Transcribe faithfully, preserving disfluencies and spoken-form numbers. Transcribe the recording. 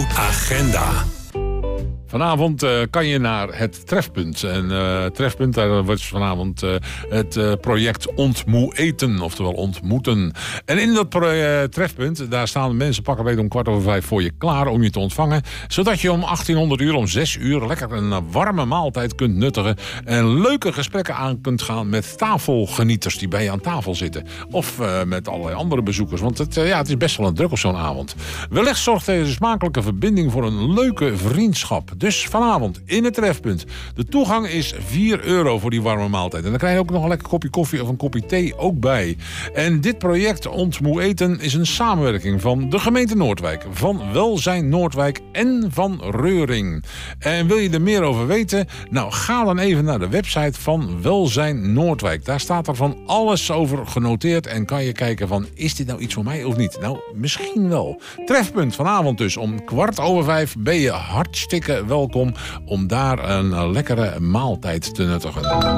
Agenda. Vanavond uh, kan je naar het Trefpunt. En uh, Trefpunt, daar wordt vanavond uh, het uh, project Ontmoe Eten, oftewel ontmoeten. En in dat pro- uh, Trefpunt, daar staan de mensen pakken beet om kwart over vijf voor je klaar om je te ontvangen. Zodat je om achttienhonderd uur, om zes uur, lekker een warme maaltijd kunt nuttigen. En leuke gesprekken aan kunt gaan met tafelgenieters die bij je aan tafel zitten. Of uh, met allerlei andere bezoekers. Want het, uh, ja, het is best wel een druk op zo'n avond. Wellicht zorgt deze smakelijke verbinding voor een leuke vriendschap. Dus vanavond in het Trefpunt. De toegang is vier euro voor die warme maaltijd. En dan krijg je ook nog een lekker kopje koffie of een kopje thee ook bij. En dit project Ontmoe Eten is een samenwerking van de gemeente Noordwijk, van Welzijn Noordwijk en van Reuring. En wil je er meer over weten? Nou, ga dan even naar de website van Welzijn Noordwijk. Daar staat er van alles over genoteerd en kan je kijken van, is dit nou iets voor mij of niet? Nou, misschien wel. Trefpunt vanavond dus om kwart over vijf ben je hartstikke welkom om daar een lekkere maaltijd te nuttigen.